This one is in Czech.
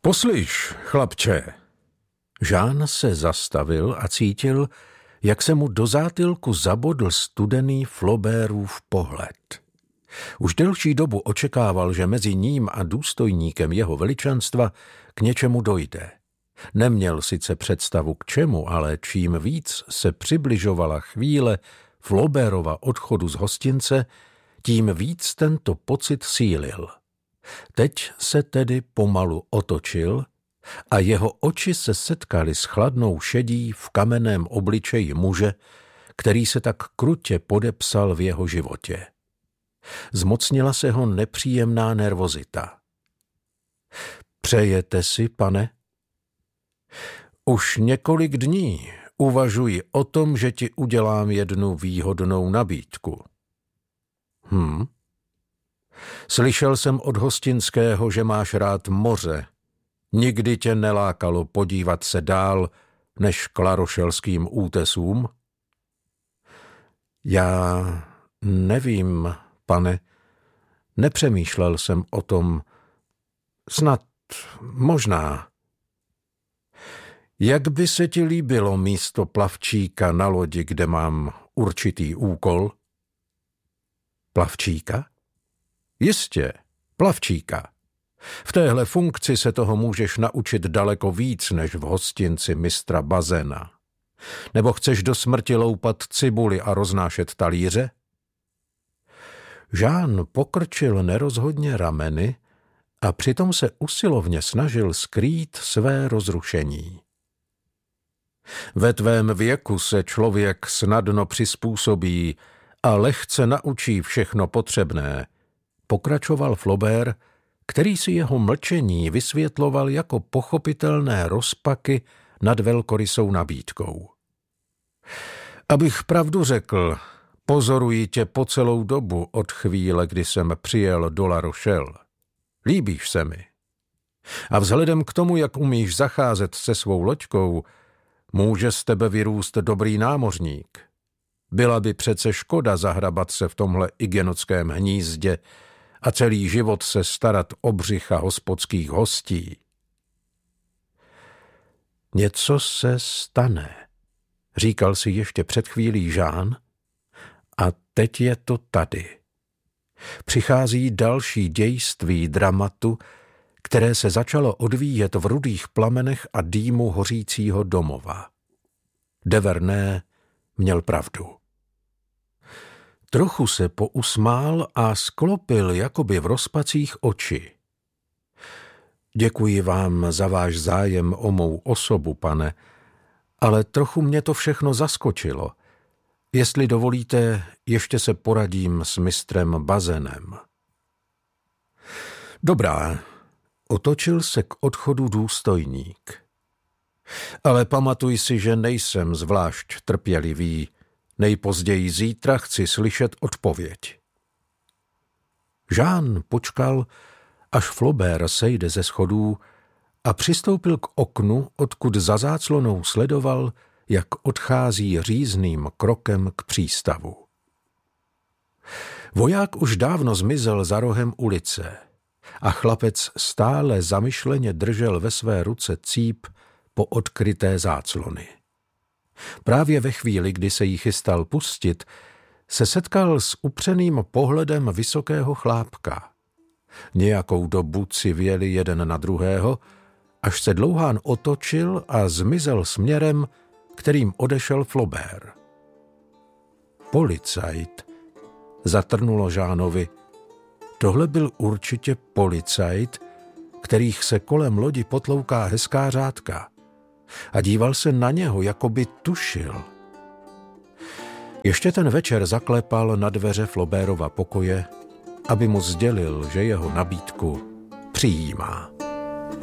Poslyš, chlapče. Jean se zastavil a cítil, jak se mu do zátylku zabodl studený Flaubertův pohled. Už delší dobu očekával, že mezi ním a důstojníkem jeho veličenstva k něčemu dojde. Neměl sice představu k čemu, ale čím víc se přibližovala chvíle Flaubertova odchodu z hostince, tím víc tento pocit sílil. Teď se tedy pomalu otočil a jeho oči se setkaly s chladnou šedí v kamenném obličeji muže, který se tak krutě podepsal v jeho životě. Zmocnila se ho nepříjemná nervozita. Přejete si, pane? Už několik dní uvažuji o tom, že ti udělám jednu výhodnou nabídku. Slyšel jsem od hostinského, že máš rád moře. Nikdy tě nelákalo podívat se dál než k larošelským útesům? Já nevím, pane. Nepřemýšlel jsem o tom. Snad, možná. Jak by se ti líbilo místo plavčíka na lodi, kde mám určitý úkol? Plavčíka? Jistě, plavčíka. V téhle funkci se toho můžeš naučit daleko víc než v hostinci mistra Bazena. Nebo chceš do smrti loupat cibuli a roznášet talíře? Jean pokrčil nerozhodně rameny a přitom se usilovně snažil skrýt své rozrušení. Ve tvém věku se člověk snadno přizpůsobí a lehce naučí všechno potřebné, pokračoval Flaubert, který si jeho mlčení vysvětloval jako pochopitelné rozpaky nad velkorysou nabídkou. Abych pravdu řekl, pozoruji tě po celou dobu od chvíle, kdy jsem přijel do La Rochelle. Líbíš se mi. A vzhledem k tomu, jak umíš zacházet se svou loďkou, může z tebe vyrůst dobrý námořník. Byla by přece škoda zahrabat se v tomhle igenotském hnízdě a celý život se starat o břicha hospodských hostí. Něco se stane, říkal si ještě před chvílí Jean, a teď je to tady. Přichází další dějství dramatu, které se začalo odvíjet v rudých plamenech a dýmu hořícího domova. De Vernet měl pravdu. Trochu se pousmál a sklopil jakoby v rozpacích oči. Děkuji vám za váš zájem o mou osobu, pane, ale trochu mě to všechno zaskočilo. Jestli dovolíte, ještě se poradím s mistrem Bazenem. Dobrá, otočil se k odchodu důstojník. Ale pamatuj si, že nejsem zvlášť trpělivý. Nejpozději zítra chci slyšet odpověď. Jean počkal, až Flaubert sejde ze schodů a přistoupil k oknu, odkud za záclonou sledoval, jak odchází řízným krokem k přístavu. Voják už dávno zmizel za rohem ulice a chlapec stále zamyšleně držel ve své ruce cíp po odkryté záclony. Právě ve chvíli, kdy se jí chystal pustit, se setkal s upřeným pohledem vysokého chlápka. Nějakou dobu civěli jeden na druhého, až se Dlouhán otočil a zmizel směrem, kterým odešel Flaubert. Policajt, zatrnulo Jeanovi. Tohle byl určitě policajt, kterých se kolem lodi potlouká hezká řádka. A díval se na něho, jako by tušil. Ještě ten večer zaklepal na dveře Flaubertova pokoje, aby mu sdělil, že jeho nabídku přijímá.